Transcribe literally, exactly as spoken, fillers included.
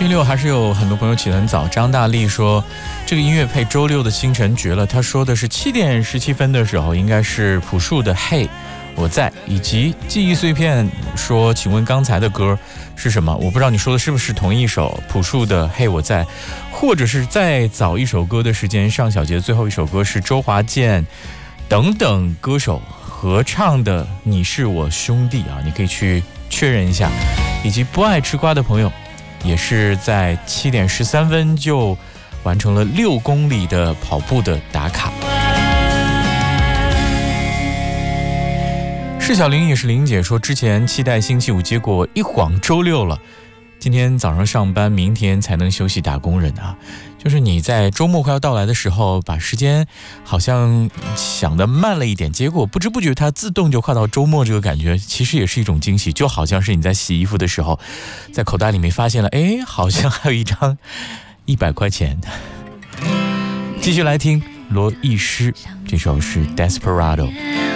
星期六还是有很多朋友起得很早。张大力说这个音乐配周六的清晨绝了，他说的是七点十七分的时候，应该是朴树的嘿我在，以及记忆碎片说请问刚才的歌是什么？我不知道你说的是不是同一首朴树的嘿我在，或者是再早一首歌的时间，上小节最后一首歌是周华健等等歌手合唱的你是我兄弟啊，你可以去确认一下。以及不爱吃瓜的朋友也是在七点十三分就完成了六公里的跑步的打卡。释小玲也是玲姐说之前期待星期五，结果一晃周六了，今天早上上班，明天才能休息，打工人啊，就是你在周末快要到来的时候，把时间好像想得慢了一点，结果不知不觉它自动就快到周末，这个感觉其实也是一种惊喜，就好像是你在洗衣服的时候，在口袋里面发现了，哎，好像还有一张一百块钱。继续来听罗艺诗，这首是 Desperado。